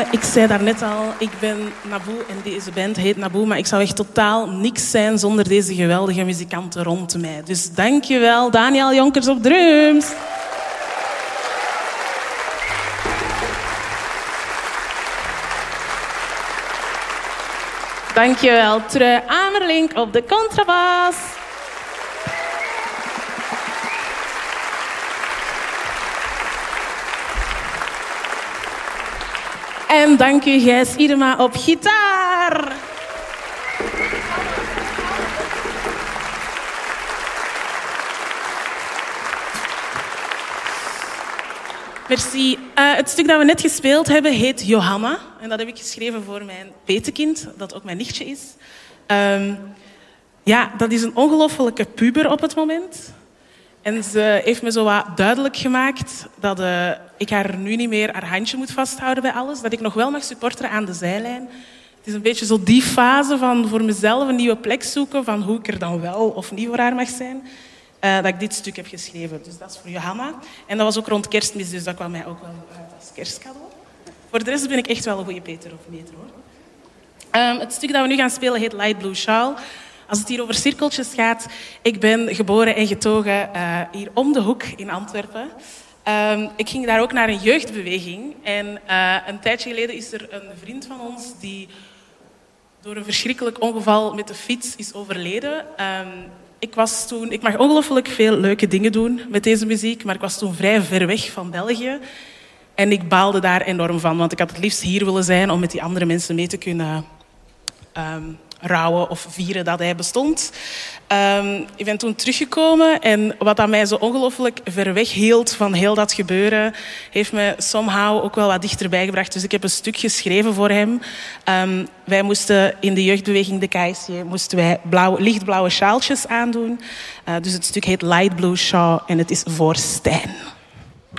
Ik zei daarnet al, ik ben Naboo en deze band heet Naboo, maar ik zou echt totaal niks zijn zonder deze geweldige muzikanten rond mij. Dus dankjewel, Daniel Jonkers op drums. Dankjewel, Trui Amerlink op de contrabas. En dank u, Gijs Idema op gitaar. Merci. Het stuk dat we net gespeeld hebben heet Johanna. En dat heb ik geschreven voor mijn petekind, dat ook mijn nichtje is. Dat is een ongelofelijke puber op het moment. En ze heeft me zo wat duidelijk gemaakt dat ik haar nu niet meer haar handje moet vasthouden bij alles. Dat ik nog wel mag supporteren aan de zijlijn. Het is een beetje zo die fase van voor mezelf een nieuwe plek zoeken van hoe ik er dan wel of niet voor haar mag zijn. Dat ik dit stuk heb geschreven. Dus dat is voor Johanna. En dat was ook rond Kerstmis, dus dat kwam mij ook wel uit als kerstcadeau. Voor de rest ben ik echt wel een goede Peter of meter, hoor. Het stuk dat we nu gaan spelen heet Light Blue Shawl. Als het hier over cirkeltjes gaat, ik ben geboren en getogen hier om de hoek in Antwerpen. Ik ging daar ook naar een jeugdbeweging. En een tijdje geleden is er een vriend van ons die door een verschrikkelijk ongeval met de fiets is overleden. Ik mag ongelooflijk veel leuke dingen doen met deze muziek, maar ik was toen vrij ver weg van België. En ik baalde daar enorm van, want ik had het liefst hier willen zijn om met die andere mensen mee te kunnen rouwen of vieren dat hij bestond. Ik ben toen teruggekomen en wat aan mij zo ongelooflijk ver weg hield van heel dat gebeuren, heeft me somehow ook wel wat dichterbij gebracht. Dus ik heb een stuk geschreven voor hem. Wij moesten in de jeugdbeweging, de KSJ, lichtblauwe sjaaltjes aandoen. Dus het stuk heet Light Blue Shawl en het is voor Stijn.